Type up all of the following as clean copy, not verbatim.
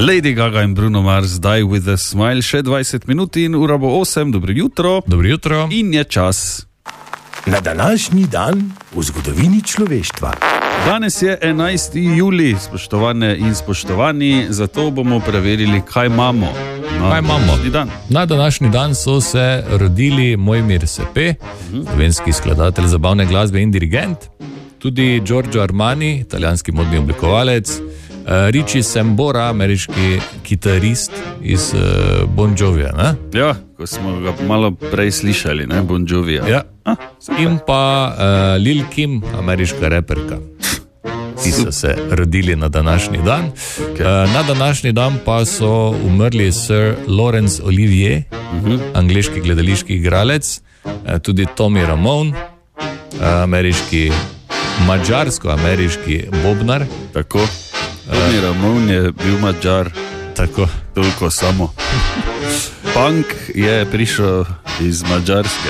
Lady Gaga in Bruno Mars, Die with a Smile, še 20 minut in ura bo 8, dobro jutro. Dobro jutro. In je čas. Na današnji dan v zgodovini človeštva. Danes je 11. julij, spoštovane in spoštovani, zato bomo preverili, kaj imamo. Na današnji dan so se rodili Mojmir Sepe, slovenski skladatelj zabavne glasbe in dirigent, tudi Giorgio Armani, italijanski modni oblikovalec, Richie Sambora, ameriški kitarist iz Bon Jovija, ne? Ja, ko smo ga malo prej slišali, ne, Bon Jovija. Ja. In pa Lil Kim, ameriška reperka, ki so se rodili na današnji dan. Na današnji dan pa so umrli Sir Laurence Olivier, angleški gledališki igralec, tudi Tommy Ramone, mađarsko-ameriški bobnar. Tako. Tommy Ramone je bil Mađar. Tako. Toliko samo. Punk je prišel iz Mađarske.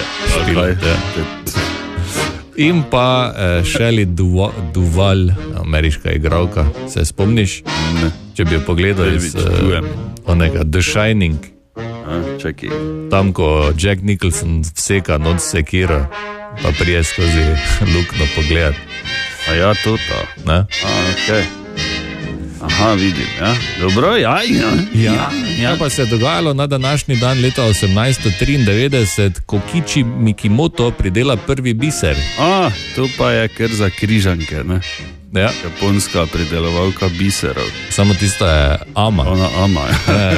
In pa Shelley Duvall, ameriška igralka. Se spomniš? Ne. Če bi jo pogledal iz onega The Shining. Čakaj. Tam, ko Jack Nicholson vseka noč sekira, pa prije skozi lukno pogledat. A ja, to. Ne? Okej. Aha, vidim, ja. Dobro, ja. Ja, pa se je dogajalo na današnji dan leta 1893, ko Kichi Mikimoto pridela prvi biser. To pa je kar za križanke, ne? Ja. Japonska pridelovalka biserov. Samo tista je Ama. Ona Ama, ja.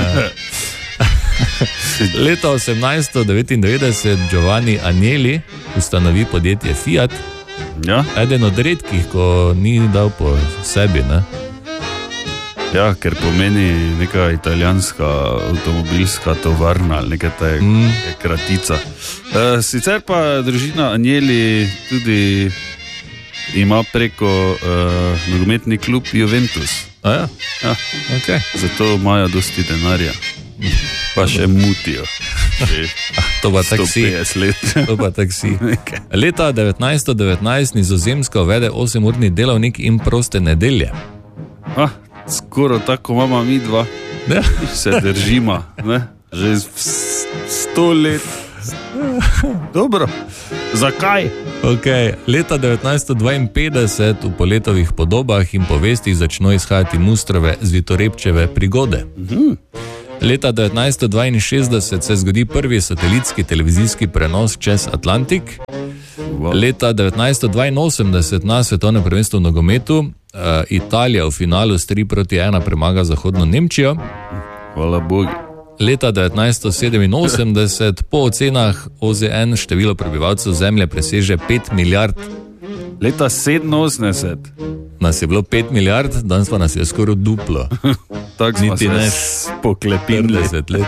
Leta 1899 Giovanni Agnelli ustanovi podjetje Fiat. Ja. Eden od redkih, ko ni dal po sebi, ne? Ja, ker pomeni neka italijanska avtomobilska tovarna ali nekaj ta je kratica. Sicer pa družina Agnelli tudi ima preko nogometni klub Juventus. Ja? Ja. Okay. Zato imajo dosti denarja. Pa še mutijo. To pa taksi. 150 let. To pa taksi. Leta 1919 Nizozemska uvede 8-urni delavnik in proste nedelje. Skoro tako mama mi dva. Ja. Se držima, ne? Že 100 let. Dobro. Zakaj? Okay. Leta 1952 v Poletovih podobah in povestih začno izhajati Mustrove Zvitorepčeve prigode. Leta 1962 se zgodi prvi satelitski televizijski prenos čez Atlantik. Leta 1982 na svetovnem prvenstvu v nogometu Italija v finalu s 3-1 premaga zahodno Nemčijo. Hvala Bogu. Leta 1987 po ocenah OZN število prebivalcev Zemlje preseže 5 milijard. Leta 87 nas je bilo 5 milijard, danes pa nas je skoraj duplo. Tako smo se poklepili. 50 let.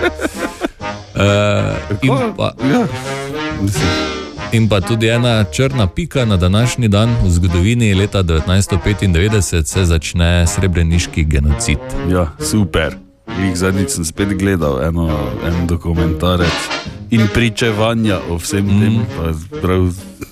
In pa tudi ena črna pika na današnji dan v zgodovini. Leta 1995 se začne srebreniški genocid. Ja, super. Zadnjič sem spet gledal en dokumentarec in pričevanja o vsem tem. Prav...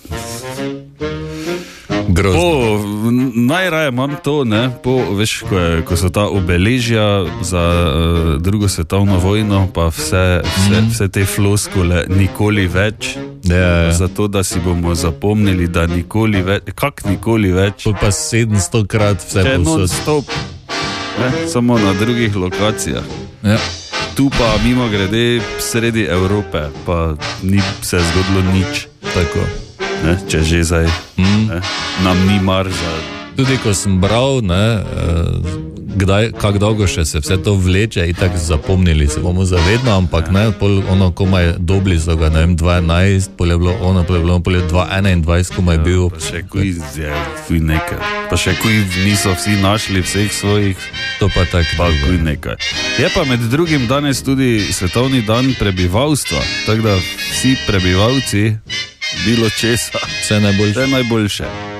Najraje imam to, ne, veš, ko so ta obeležja za drugo svetovno vojno, pa vse te floskule nikoli več. Zato, da si bomo zapomnili, da nikoli več, nikoli več. Pa 700 krat vse posod. Non-stop, samo na drugih lokacijah. Ja. Tu pa mimo grede sredi Evrope, pa ni se zgodilo nič. Tako. Če že zdaj nam ni mar za... Tudi ko sem bral, kako dolgo še se vse to vleče, itak zapomnili se bomo zavedno, ampak komaj dobli so ga, 2011, pol je bilo 2021, komaj bil. Pa še kuj nekaj. Pa še kuj niso vsi našli vseh svojih. To pa tako. Pa kuj nekaj. Je pa med drugim danes tudi svetovni dan prebivalstva, tako da vsi prebivalci bilo česa. Vse najboljše. Vse najboljše.